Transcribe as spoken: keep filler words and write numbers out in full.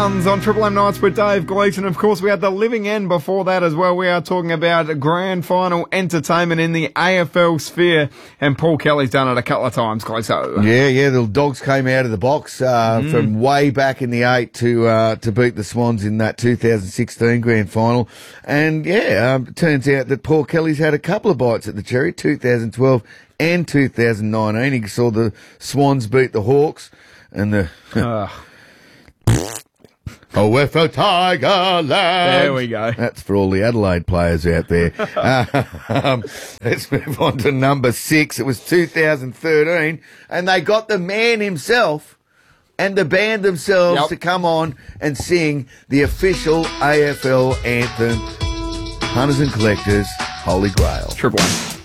Sounds on Triple M Nights with Dave Gleeson. Of course, we had the living end before that as well. We are talking about grand final entertainment in the A F L sphere, and Paul Kelly's done it a couple of times, Gleeso. Yeah, yeah, the Dogs came out of the box uh, mm. from way back in the eight to uh, to beat the Swans in that two thousand sixteen grand final. And, yeah, um, it turns out that Paul Kelly's had a couple of bites at the cherry, two thousand twelve and two thousand nineteen. He saw the Swans beat the Hawks and the... Uh. Oh, we're for Tiger Land. There we go. That's for all the Adelaide players out there. um, let's move on to number six. It was two thousand thirteen, and they got the man himself and the band themselves yep. to come on and sing the official A F L anthem, Hunters and Collectors, Holy Grail. Triple M.